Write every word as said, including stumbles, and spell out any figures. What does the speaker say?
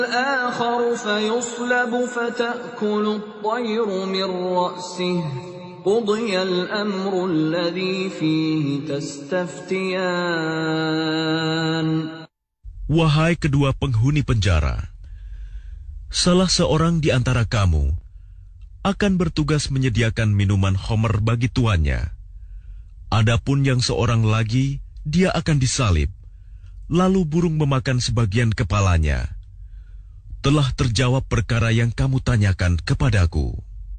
الآخر فيصلب فتأكل الطير من رأسه قضي الأمر الذي فيه تستفتيان. Wahai kedua penghuni penjara, salah seorang di antara kamu akan bertugas menyediakan minuman khamr bagi tuannya. Adapun yang seorang lagi, dia akan disalib, lalu burung memakan sebagian kepalanya. Telah terjawab perkara yang kamu tanyakan kepadaku.